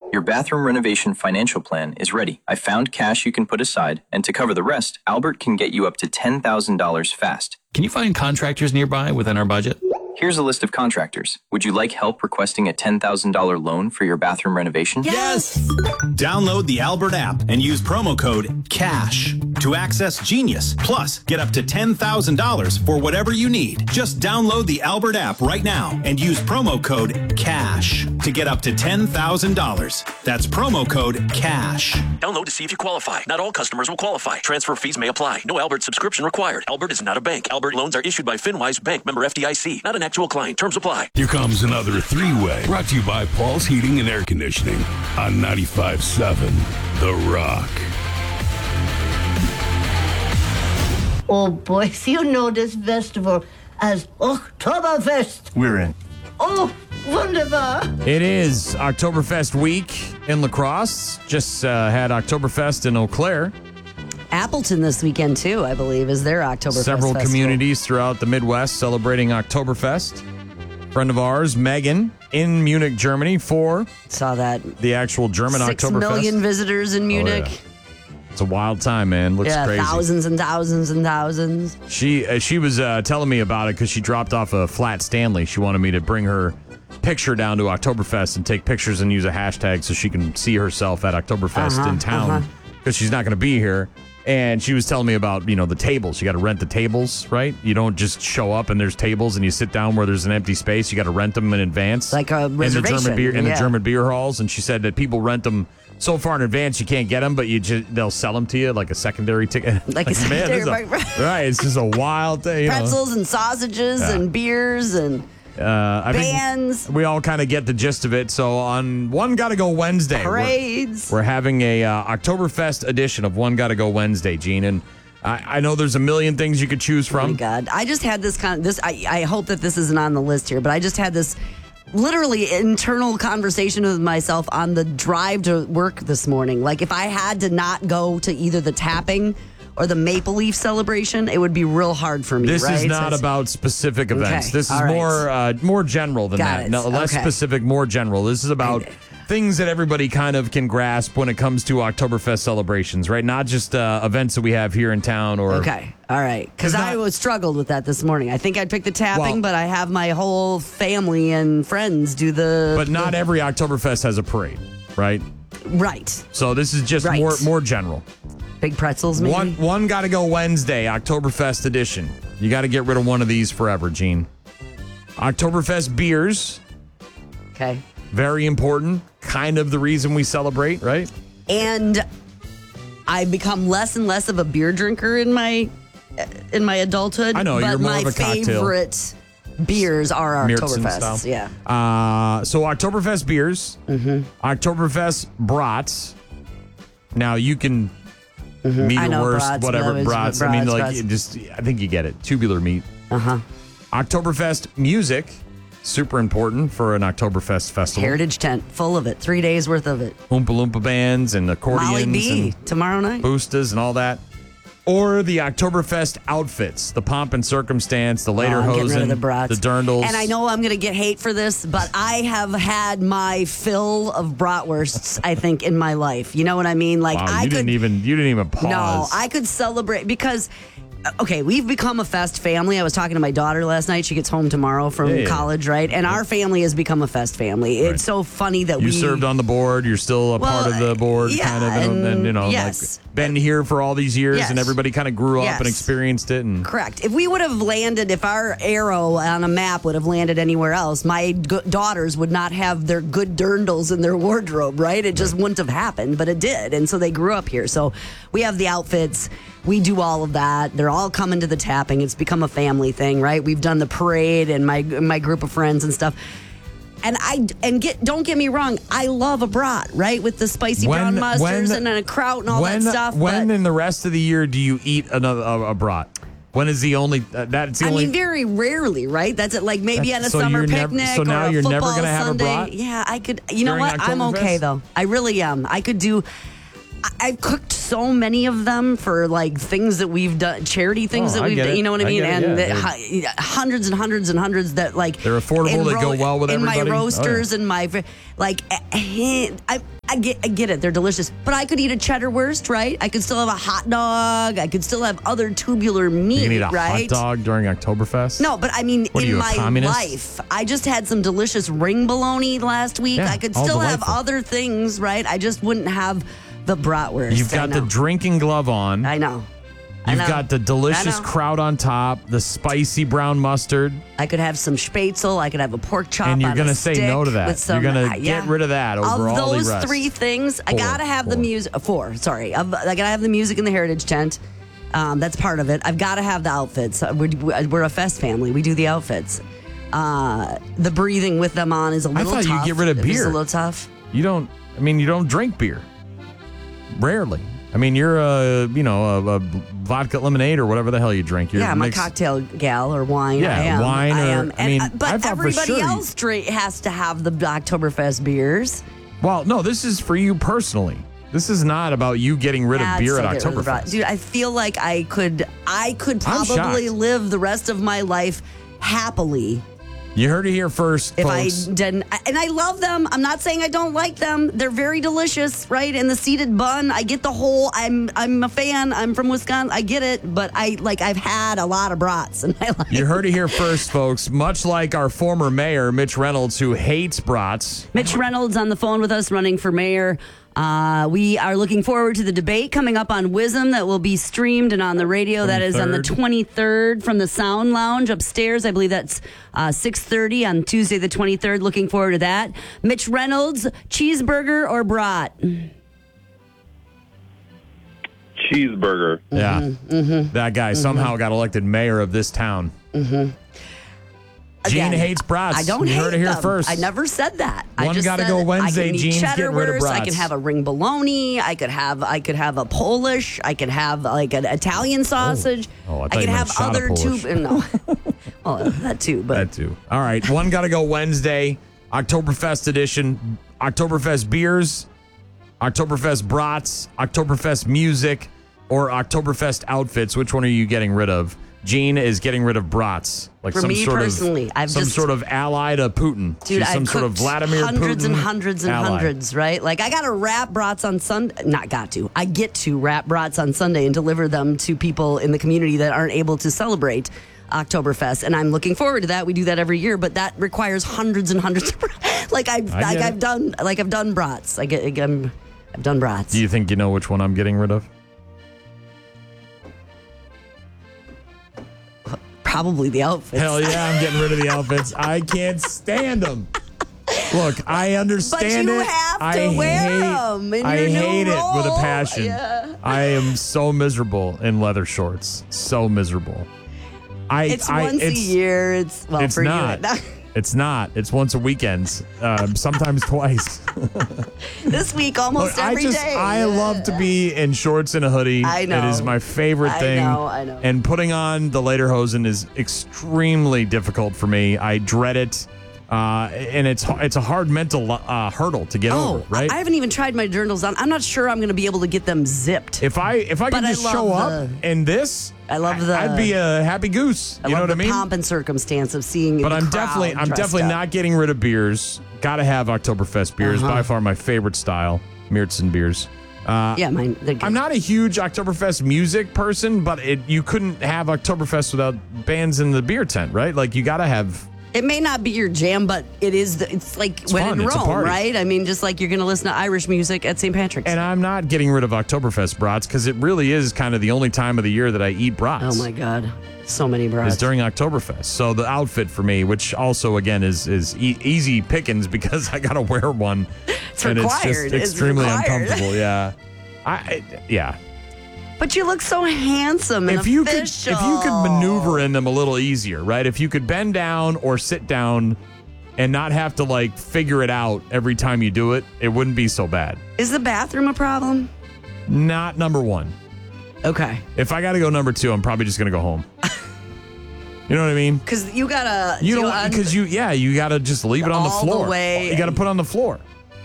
Your bathroom renovation financial plan is ready. I found cash you can put aside, and to cover the rest, Albert can get you up to $10,000 fast. Can you find contractors nearby within our budget? Here's a list of contractors. Would you like help requesting a $10,000 loan for your bathroom renovation? Yes! Download the Albert app and use promo code CASH to access Genius. Plus, get up to $10,000 for whatever you need. Just download the Albert app right now and use promo code CASH to get up to $10,000. That's promo code CASH. Download to see if you qualify. Not all customers will qualify. Transfer fees may apply. No Albert subscription required. Albert is not a bank. Albert loans are issued by FinWise Bank, member FDIC. Not an actual client. Terms apply. Here comes another three-way. Brought to you by Paul's Heating and Air Conditioning on 95.7 The Rock. Oh, boys, you know this festival as Oktoberfest. We're in. Oh, wunderbar. It is Oktoberfest week in La Crosse. Just had Oktoberfest in Eau Claire. Appleton this weekend, too, I believe, is their Oktoberfest Several festival. Communities throughout the Midwest celebrating Oktoberfest. Friend of ours, Megan, in Munich, Germany, for Saw that. the actual German 6 Oktoberfest. million visitors in Munich. Oh, yeah. It's a wild time, man. Looks crazy. Thousands and thousands and thousands. She was telling me about it because she dropped off a flat Stanley. She wanted me to bring her picture down to Oktoberfest and take pictures and use a hashtag so she can see herself at Oktoberfest in town because she's not going to be here. And she was telling me about, the tables. You got to rent the tables, right? You don't just show up and there's tables and you sit down where there's an empty space. You got to rent them in advance. Like a reservation. In the German beer halls. And she said that people rent them so far in advance you can't get them, but they'll sell them to you like a secondary ticket. Like a secondary, right. It's just a wild thing. Pretzels and sausages and beers and I bands. think we all kind of get the gist of it. So on One Gotta Go Wednesday, parades. We're having a Oktoberfest edition of One Gotta Go Wednesday, Gene. And I know there's a million things you could choose from. Oh my God. I just had this I hope that this isn't on the list here, but I just had this literally internal conversation with myself on the drive to work this morning. Like, if I had to not go to either the tapping or the Maple Leaf celebration, it would be real hard for me. This right? is not about specific events. Okay. This is more general than Got that. it. No, less Okay. specific, more general. This is about things that everybody kind of can grasp when it comes to Oktoberfest celebrations, right? Not just events that we have here in town or. Okay. All right. Because I struggled with that this morning. I think I'd pick the tapping, but I have my whole family and friends do the. But not every Oktoberfest has a parade, right? Right. So this is just more general. Big pretzels, maybe? One Gotta Go Wednesday, Oktoberfest edition. You got to get rid of one of these forever, Gene. Oktoberfest beers. Okay. Very important. Kind of the reason we celebrate, right? And I've become less and less of a beer drinker in my adulthood. I know, but you're more my of a cocktail. favorite beers are Märzen Oktoberfest. style. Yeah. So Oktoberfest beers. Oktoberfest brats. Now you can meat I or know, worst, brats, whatever brats. I mean, brats. I think you get it. Tubular meat. Oktoberfest music. Super important for an Oktoberfest festival. Heritage tent, full of it. 3 days worth of it. Oompa Loompa bands and accordions. Molly B and tomorrow night. boostas and all that. Or the Oktoberfest outfits, the pomp and circumstance, the I'm getting rid lederhosen, of the brats. the dirndls. And I know I'm going to get hate for this, but I have had my fill of bratwursts, I think, in my life. You know what I mean? Like, Wow, you didn't even pause. No, I could celebrate because, okay, we've become a fest family. I was talking to my daughter last night. She gets home tomorrow from college, right? And our family has become a fest family. It's so funny that you served on the board. You're still a part of the board, yeah, kind of, and yes. like been here for all these years, Yes. and everybody kind of grew up Yes. and experienced it. And Correct. If we would have landed, if our arrow on a map would have landed anywhere else, my daughters would not have their good dirndls in their wardrobe, right? It just wouldn't have happened, but it did. And so they grew up here. So we have the outfits. We do all of that. They're all coming to the tapping. It's become a family thing, right? We've done the parade and my group of friends and stuff. And don't get me wrong, I love a brat, right? With the spicy brown mustards and then a kraut and all that stuff. When in the rest of the year do you eat a brat? When is the only that's the only? I mean, very rarely, right? That's it. Like maybe on a So summer you're never- picnic so now or a you're never football gonna have a Sunday. brat? Yeah, I could. You know During what? I'm okay Oktoberfest? though. I really am. I could do. I've cooked so many of them for like things that we've done, charity things that I we've get done. it. You know what I I mean? get it, And yeah. hundreds and hundreds and hundreds that like They're affordable, they go well with in everybody? my Oh, yeah. roasters and my like. I get it. They're delicious. But I could eat a cheddar wurst, right? I could still have a hot dog. I could still have other tubular meat, You can eat a right? hot dog during Oktoberfest? No, but I mean, What are in you, a my communist? life, I just had some delicious ring bologna last week. Yeah, I could all still have delightful. other things, right? I just wouldn't have the bratwurst. You've got the drinking glove on. I know. I You've know. got the delicious I know. kraut on top, the spicy brown mustard, I could have some spätzle. I could have a pork chop. and you're going to say no to that. With some, You're going to yeah. get rid of that over Of all the those rest. 3 things, I Four. gotta have the music. 4, sorry. I gotta have the music in the Heritage Tent. That's part of it. I've got to have the outfits. We're a fest family. We do the outfits. The breathing with them on is a little thought tough. you'd get rid of It is beer. a little tough. You don't drink beer. Rarely. I mean, you're a vodka lemonade or whatever the hell you drink. You're I'm a mixed- cocktail gal or wine. Yeah, I am. wine I or- am. I mean, but I thought for everybody sure you- else has to have the Oktoberfest beers. Well, no, this is for you personally. This is not about you getting rid of I'd beer still at get rid of the Oktoberfest. Dude, I feel like I could I'm probably shocked. live the rest of my life happily You heard it here first, if folks. I didn't. And I love them. I'm not saying I don't like them. They're very delicious, right? And the seeded bun, I get the whole. I'm a fan. I'm from Wisconsin. I get it, but I've had a lot of brats in my life. You heard it here first, folks. Much like our former mayor, Mitch Reynolds, who hates brats. Mitch Reynolds on the phone with us, running for mayor. We are looking forward to the debate coming up on WISM that will be streamed and on the radio. That is on the 23rd from the Sound Lounge upstairs. I believe that's 6:30 on Tuesday the 23rd. Looking forward to that. Mitch Reynolds, cheeseburger or brat? Cheeseburger. Yeah. That guy somehow got elected mayor of this town. Gene Again, hates brats. I don't you hate heard it here them. first. I never said that. One I just gotta said go Wednesday, I can eat Gene's cheddar getting rid of wurst, I brats. can have a ring bologna. I could have a Polish. I could have like an Italian sausage. Oh, I thought I you could meant have a shot of other Polish. two. No, well, that too. But That too. All right. One got to go Wednesday, Oktoberfest edition. Oktoberfest beers, Oktoberfest brats, Oktoberfest music, or Oktoberfest outfits. Which one are you getting rid of? Gene is getting rid of brats. Like For some me sort personally, of some sort of ally to Putin. dude, She's some I've sort of cooked Vladimir hundreds Putin and hundreds and ally. hundreds, right? Like I got to wrap brats on Sunday. Not got to. I get to wrap brats on Sunday and deliver them to people in the community that aren't able to celebrate Oktoberfest, and I'm looking forward to that. We do that every year, but that requires hundreds and hundreds of brats. I've done brats. I've done brats. Do you think you know which one I'm getting rid of? Probably the outfits. Hell yeah, I'm getting rid of the outfits. I can't stand them. Look, I understand But you it. have to I wear hate, 'em in I your new hate it with a role. passion. Yeah. I am so miserable in leather shorts. So miserable. It's once a year. It's for not. you. It's not. It's once a weekend. Sometimes twice. This week, almost Look, every day. I love to be in shorts and a hoodie. I know. It is my favorite I thing. I know. And putting on the lederhosen is extremely difficult for me. I dread it. And it's a hard mental hurdle to get over, right? I haven't even tried my journals on. I'm not sure I'm going to be able to get them zipped. If I But could I just love show up the- in this, I love I'd be a happy goose. You know what I mean? Pomp and circumstance of seeing. But the I'm crowd definitely dressed up. not getting rid of beers. Got to have Oktoberfest beers. By far my favorite style, Märzen beers. Yeah, mine. I'm not a huge Oktoberfest music person, but you couldn't have Oktoberfest without bands in the beer tent, right? Like you got to have. It may not be your jam, but it is. It's like when fun. in It's a Rome, party. right? I mean, just like you're going to listen to Irish music at St. Patrick's. And I'm not getting rid of Oktoberfest brats because it really is kind of the only time of the year that I eat brats. Oh my God, so many brats. Is during Oktoberfest. So the outfit for me, which also again is easy pickings because I got to wear one, It's and required. it's just It's extremely required. uncomfortable. Yeah, yeah. But you look so handsome and If you official. could maneuver in them a little easier, right? If you could bend down or sit down and not have to like figure it out every time you do it, it wouldn't be so bad. Is the bathroom a problem? Not number one. Okay. If I got to go number two, I'm probably just going to go home. You know what I mean? Because you gotta. You don't because you got to just leave it on the All the floor. way. You got to put it on the floor.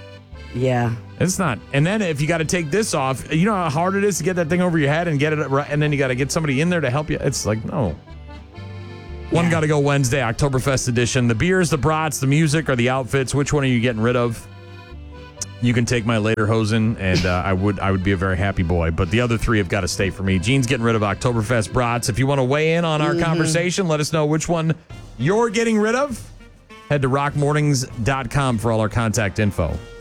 Yeah. It's not. And then if you got to take this off, you know how hard it is to get that thing over your head and get it right, and then you got to get somebody in there to help you. It's like, no. One got to go Wednesday, Oktoberfest edition. The beers, the brats, the music, or the outfits. Which one are you getting rid of? you can take my lederhosen, and I would be a very happy boy. But the other 3 have got to stay for me. Gene's getting rid of Oktoberfest brats. If you want to weigh in on our conversation, let us know which one you're getting rid of. Head to rockmornings.com for all our contact info.